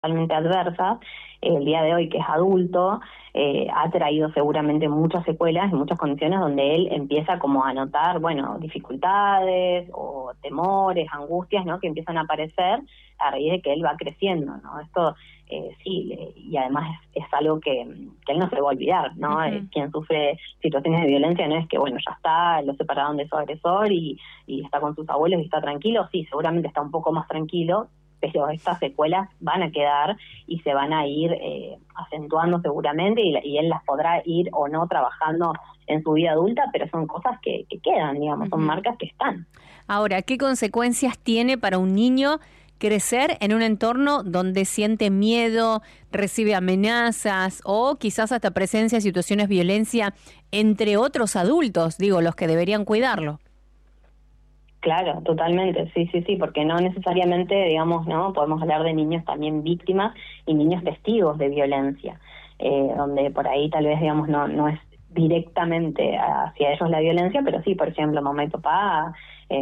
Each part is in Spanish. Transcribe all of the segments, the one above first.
totalmente adversas, el día de hoy que es adulto, ha traído seguramente muchas secuelas y muchas condiciones donde él empieza como a notar, bueno, dificultades o temores, angustias, ¿no?, que empiezan a aparecer a raíz de que él va creciendo, ¿no? Esto y además es algo que él no se va a olvidar, ¿no? Ujú. Quien sufre situaciones de violencia no es que, bueno, ya está, lo separaron de su agresor y está con sus abuelos y está tranquilo. Sí, seguramente está un poco más tranquilo, pero estas secuelas van a quedar y se van a ir acentuando seguramente y él las podrá ir o no trabajando en su vida adulta, pero son cosas que quedan, digamos, son Ujú. marcas que están. Ahora, ¿qué consecuencias tiene para un niño crecer en un entorno donde siente miedo, recibe amenazas o quizás hasta presencia de situaciones de violencia entre otros adultos, digo, los que deberían cuidarlo? Claro, totalmente, sí, sí, sí, porque no necesariamente, digamos, no podemos hablar de niños también víctimas y niños testigos de violencia, donde por ahí tal vez, digamos, no es directamente hacia ellos la violencia, pero sí, por ejemplo, mamá y papá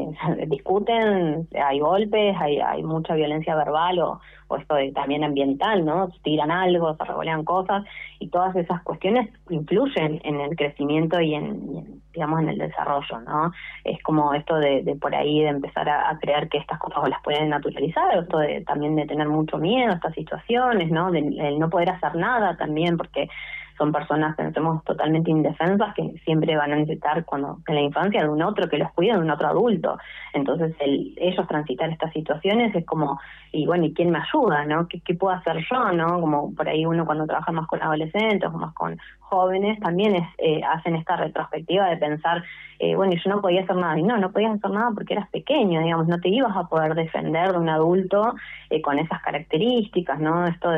discuten, hay golpes, hay mucha violencia verbal o esto de, también ambiental, ¿no? Tiran algo, se revolean cosas y todas esas cuestiones influyen en el crecimiento digamos, en el desarrollo, ¿no? Es como esto de por ahí de empezar a creer que estas cosas las pueden naturalizar, esto de también de tener mucho miedo a estas situaciones, ¿no? De el no poder hacer nada también, porque son personas, pensemos, totalmente indefensas que siempre van a necesitar cuando en la infancia de un otro que los cuide, de un otro adulto. Entonces ellos transitar estas situaciones es como, y bueno, ¿y quién me ayuda, no? ¿Qué puedo hacer yo, no? Como por ahí uno cuando trabaja más con adolescentes o más con jóvenes también hacen esta retrospectiva de pensar, bueno, yo no podía hacer nada, y no podías hacer nada porque eras pequeño, digamos, no te ibas a poder defender de un adulto con esas características, ¿no? Esto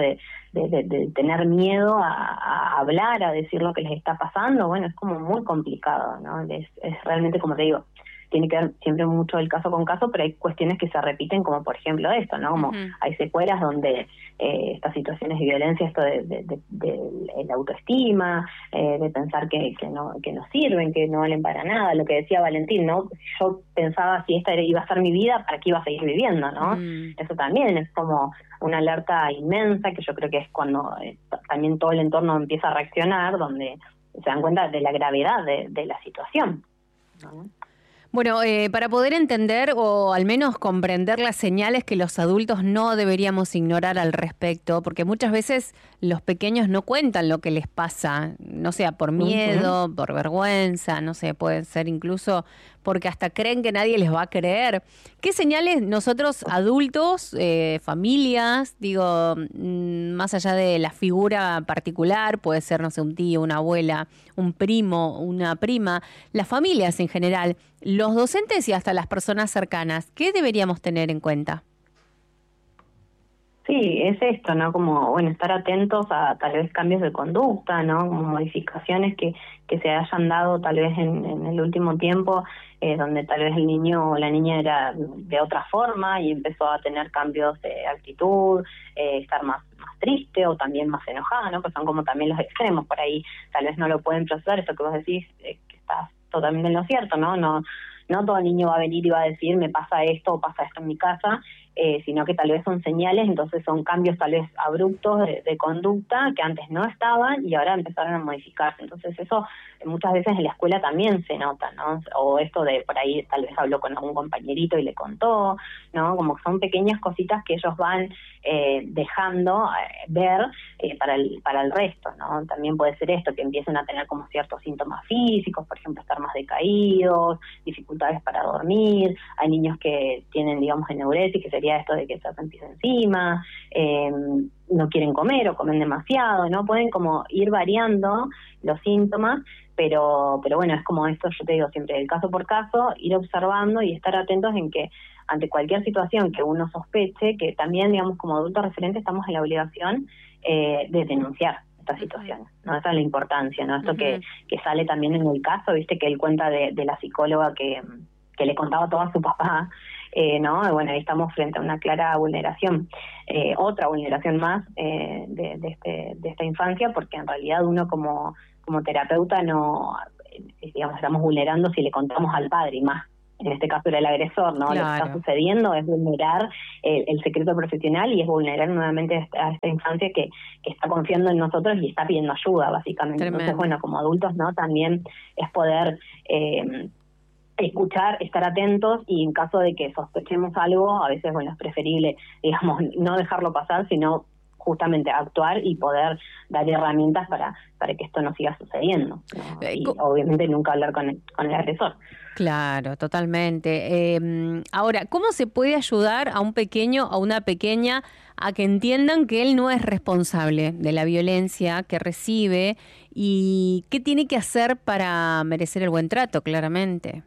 de tener miedo a hablar, a decir lo que les está pasando, bueno, es como muy complicado, ¿no? Es realmente, como te digo, tiene que ver siempre mucho el caso con caso, pero hay cuestiones que se repiten, como por ejemplo esto, ¿no? Como Ujú. hay secuelas donde estas situaciones de violencia, esto de la autoestima, de pensar que no sirven, que no valen para nada, lo que decía Valentín, ¿no? Yo pensaba si esta iba a ser mi vida, ¿para qué iba a seguir viviendo, no? Mm. Eso también es como una alerta inmensa, que yo creo que es cuando también todo el entorno empieza a reaccionar, donde se dan cuenta de la gravedad de la situación, ¿no? Bueno, para poder entender o al menos comprender las señales que los adultos no deberíamos ignorar al respecto, porque muchas veces los pequeños no cuentan lo que les pasa, no sea por Uh-huh. miedo, por vergüenza, no sé, puede ser incluso porque hasta creen que nadie les va a creer. ¿Qué señales nosotros adultos, familias, digo, más allá de la figura particular, puede ser, no sé, un tío, una abuela, un primo, una prima, las familias en general, los docentes y hasta las personas cercanas, ¿qué deberíamos tener en cuenta? Sí, es esto, ¿no? Como, bueno, estar atentos a tal vez cambios de conducta, ¿no? Como modificaciones que se hayan dado tal vez en el último tiempo, donde tal vez el niño o la niña era de otra forma y empezó a tener cambios de actitud, estar más triste o también más enojada, ¿no? Pues son como también los extremos, por ahí tal vez no lo pueden procesar, eso que vos decís, que estás totalmente en lo cierto, ¿no? No todo niño va a venir y va a decir, me pasa esto o pasa esto en mi casa, sino que tal vez son señales, entonces son cambios tal vez abruptos de conducta que antes no estaban y ahora empezaron a modificarse. Entonces eso muchas veces en la escuela también se nota, ¿no? O esto de por ahí tal vez habló con algún compañerito y le contó, ¿no? Como que son pequeñas cositas que ellos van dejando ver para el resto, ¿no? También puede ser esto, que empiecen a tener como ciertos síntomas físicos, por ejemplo, estar más decaídos, dificultades para dormir, hay niños que tienen, digamos, enuresis, que sería esto de que se hacen pis encima, no quieren comer o comen demasiado, ¿no? Pueden como ir variando los síntomas, pero bueno, es como esto, yo te digo siempre, el caso por caso, ir observando y estar atentos en que ante cualquier situación que uno sospeche, que también, digamos, como adultos referentes estamos en la obligación de denunciar estas Ujú. situaciones, ¿no? Esa es la importancia, ¿no? Esto Ujú. que sale también en el caso, viste, que él cuenta de la psicóloga que le contaba todo a su papá, ¿no? Y bueno, ahí estamos frente a una clara vulneración, otra vulneración más de esta infancia, porque en realidad uno como terapeuta no, digamos, estamos vulnerando si le contamos al padre y más, en este caso era el agresor, ¿no? Claro. Lo que está sucediendo es vulnerar el secreto profesional y es vulnerar nuevamente a esta infancia que está confiando en nosotros y está pidiendo ayuda, básicamente. Tremendo. Entonces, bueno, como adultos, ¿no? También es poder escuchar, estar atentos y en caso de que sospechemos algo, a veces, bueno, es preferible, digamos, no dejarlo pasar, sino justamente actuar y poder dar herramientas para que esto no siga sucediendo, ¿no? Y obviamente nunca hablar con el agresor. Claro, totalmente. Ahora, ¿cómo se puede ayudar a un pequeño, a una pequeña, a que entiendan que él no es responsable de la violencia que recibe y qué tiene que hacer para merecer el buen trato, claramente?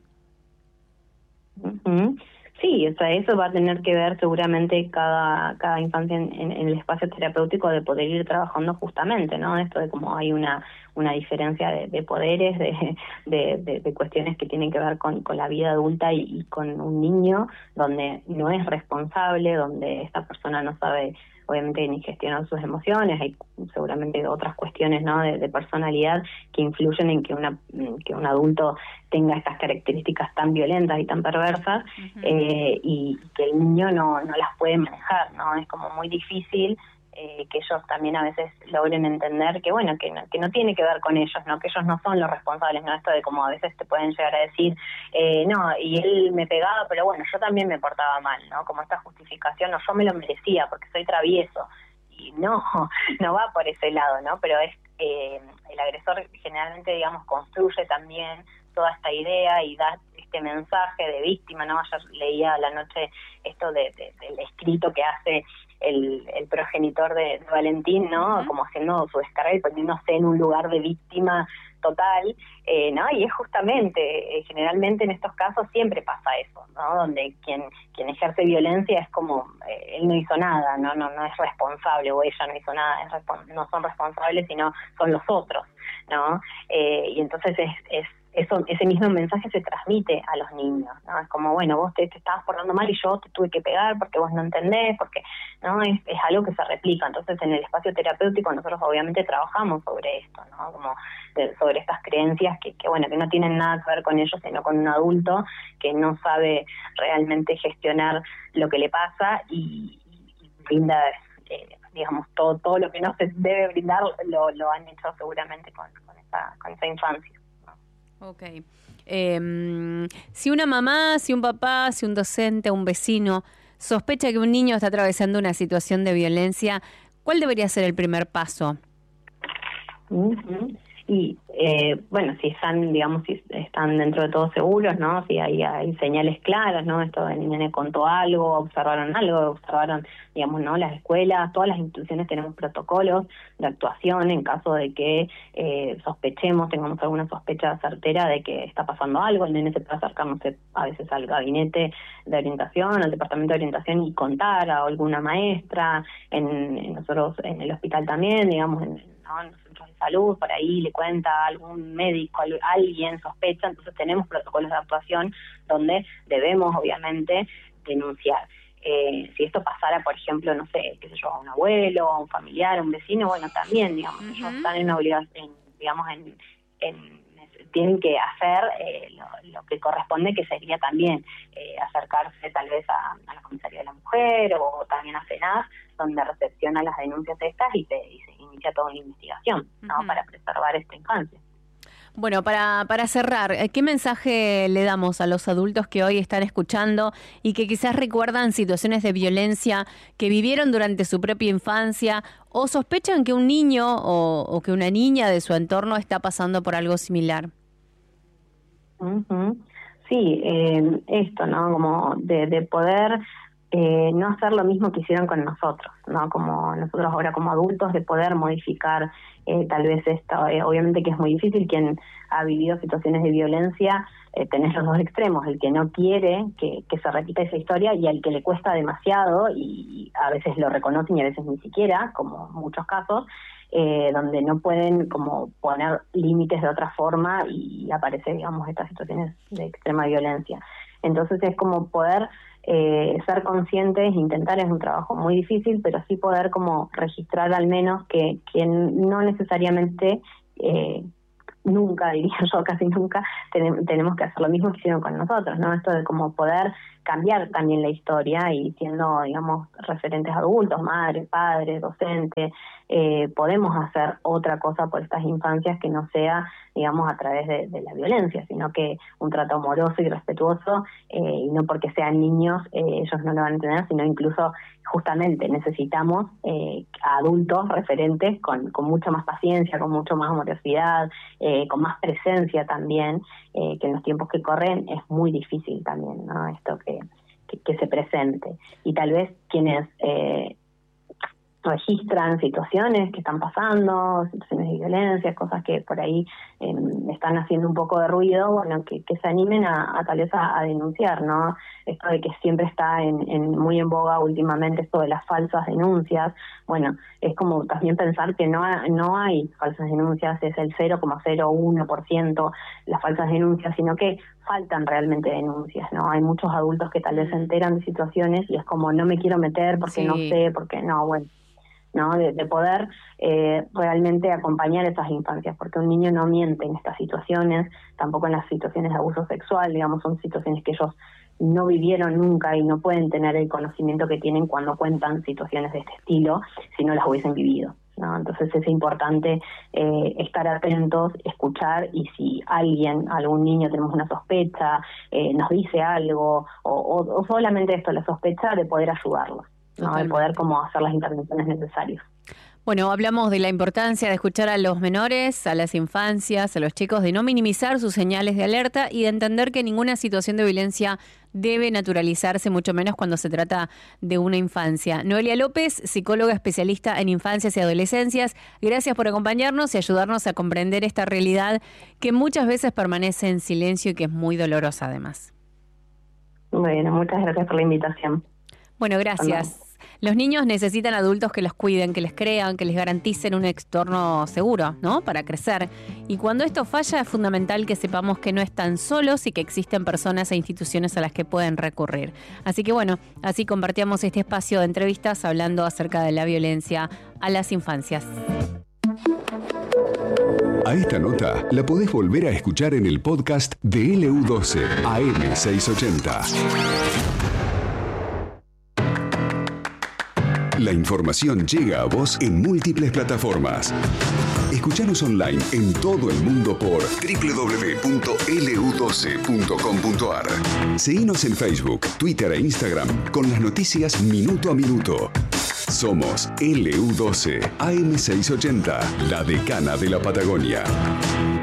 Uh-huh. Sí, o sea, eso va a tener que ver seguramente cada infancia en el espacio terapéutico de poder ir trabajando justamente, ¿no? Esto de cómo hay una diferencia de poderes, de cuestiones que tienen que ver con la vida adulta y con un niño donde no es responsable, donde esta persona no sabe obviamente ni gestionar sus emociones, hay seguramente otras cuestiones, ¿no? de personalidad que influyen en que un adulto tenga estas características tan violentas y tan perversas. Uh-huh. Y que el niño no las puede manejar, ¿no? Es como muy difícil que ellos también a veces logren entender que bueno, que no tiene que ver con ellos, ¿no? Que ellos no son los responsables, ¿no? Esto de como a veces te pueden llegar a decir, no, y él me pegaba, pero bueno, yo también me portaba mal, ¿no? Como esta justificación, no, yo me lo merecía porque soy travieso. Y no va por ese lado, ¿no? Pero es el agresor generalmente, digamos, construye también toda esta idea y da este mensaje de víctima, ¿no? Ayer leía a la noche esto del escrito que hace el progenitor de Valentín, ¿no? Uh-huh. Como haciendo su descarga y poniéndose en un lugar de víctima total, ¿no? Y es justamente, generalmente en estos casos siempre pasa eso, ¿no? Donde quien ejerce violencia es como, él no hizo nada, no es responsable, o ella no hizo nada, no son responsables, sino son los otros, ¿no? Y entonces ese mismo mensaje se transmite a los niños, ¿no? Es como, bueno, vos te estabas portando mal y yo te tuve que pegar porque vos no entendés, porque no es algo que se replica. Entonces, en el espacio terapéutico nosotros obviamente trabajamos sobre esto, ¿no? Como sobre estas creencias que bueno, que no tienen nada que ver con ellos, sino con un adulto que no sabe realmente gestionar lo que le pasa y brinda, digamos, todo lo que no se debe brindar lo han hecho seguramente con esa infancia. Okay. Si una mamá, si un papá, si un docente, un vecino sospecha que un niño está atravesando una situación de violencia, ¿cuál debería ser el primer paso? Uh-huh. Y bueno, si están dentro de todo seguros, ¿no? Si hay señales claras, ¿no? Esto el nene contó algo, observaron, digamos, ¿no? Las escuelas, todas las instituciones tenemos protocolos de actuación en caso de que sospechemos, tengamos alguna sospecha certera de que está pasando algo. El nene se puede acercar, no sé, a veces al gabinete de orientación, al departamento de orientación y contar a alguna maestra, nosotros en el hospital también, digamos, en los centros de salud, por ahí le cuenta a algún médico, alguien sospecha, entonces tenemos protocolos de actuación donde debemos obviamente denunciar. Si esto pasara, por ejemplo, no sé, qué sé yo, a un abuelo, a un familiar, a un vecino, bueno, también, digamos, uh-huh. Ellos están en obligación, digamos, tienen que hacer lo que corresponde, que sería también acercarse tal vez a la comisaría de la mujer o también a FENAF, donde recepciona las denuncias estas y se inicia toda una investigación, ¿no? Uh-huh. Para preservar esta infancia. Bueno, para cerrar, ¿qué mensaje le damos a los adultos que hoy están escuchando y que quizás recuerdan situaciones de violencia que vivieron durante su propia infancia o sospechan que un niño o que una niña de su entorno está pasando por algo similar? Uh-huh. Sí, esto, ¿no? Como de poder no hacer lo mismo que hicieron con nosotros, ¿no? Como nosotros ahora como adultos, de poder modificar tal vez esto. Obviamente que es muy difícil. Quien ha vivido situaciones de violencia, tenés los dos extremos, el que no quiere que se repita esa historia y al que le cuesta demasiado y a veces lo reconocen y a veces ni siquiera, como en muchos casos, donde no pueden como poner límites de otra forma y aparece, digamos, estas situaciones de extrema violencia. Entonces es como poder ser conscientes, intentar, es un trabajo muy difícil, pero sí poder como registrar al menos que no necesariamente nunca, diría yo, casi nunca, tenemos que hacer lo mismo que hicieron con nosotros, ¿no? Esto de como poder cambiar también la historia y siendo, digamos, referentes adultos, madres, padres, docentes, podemos hacer otra cosa por estas infancias que no sea, digamos, a través de la violencia, sino que un trato amoroso y respetuoso, y no porque sean niños ellos no lo van a tener, sino incluso justamente necesitamos adultos referentes con mucha más paciencia, con mucho más amorosidad, con más presencia también, que en los tiempos que corren es muy difícil también, ¿no? Esto que se presente. Y tal vez quienes registran situaciones que están pasando, situaciones de violencia, cosas que por ahí están haciendo un poco de ruido, bueno, que se animen a tal vez a denunciar, ¿no? Esto de que siempre está muy en boga últimamente esto de las falsas denuncias. Bueno, es como también pensar que no hay falsas denuncias, es el 0,01% las falsas denuncias, sino que faltan realmente denuncias, ¿no? Hay muchos adultos que tal vez se enteran de situaciones y es como no me quiero meter porque no sé, porque no, bueno, ¿no? De poder realmente acompañar esas infancias, porque un niño no miente en estas situaciones, tampoco en las situaciones de abuso sexual, digamos, son situaciones que ellos no vivieron nunca y no pueden tener el conocimiento que tienen cuando cuentan situaciones de este estilo si no las hubiesen vivido, ¿no? Entonces es importante estar atentos, escuchar, y si algún niño tenemos una sospecha, nos dice algo, o solamente esto, la sospecha, de poder ayudarlos, ¿no? De poder como hacer las intervenciones necesarias. Bueno, hablamos de la importancia de escuchar a los menores, a las infancias, a los chicos, de no minimizar sus señales de alerta y de entender que ninguna situación de violencia debe naturalizarse, mucho menos cuando se trata de una infancia. Noelia López, psicóloga especialista en infancias y adolescencias, gracias por acompañarnos y ayudarnos a comprender esta realidad que muchas veces permanece en silencio y que es muy dolorosa además. Bueno, muchas gracias por la invitación. Bueno, gracias. Los niños necesitan adultos que los cuiden, que les crean, que les garanticen un entorno seguro, ¿no? Para crecer. Y cuando esto falla, es fundamental que sepamos que no están solos y que existen personas e instituciones a las que pueden recurrir. Así que bueno, así compartíamos este espacio de entrevistas hablando acerca de la violencia a las infancias. A esta nota la podés volver a escuchar en el podcast de LU12 AM680. La información llega a vos en múltiples plataformas. Escuchanos online en todo el mundo por www.lu12.com.ar. Seguinos en Facebook, Twitter e Instagram con las noticias minuto a minuto. Somos LU12 AM680, la decana de la Patagonia.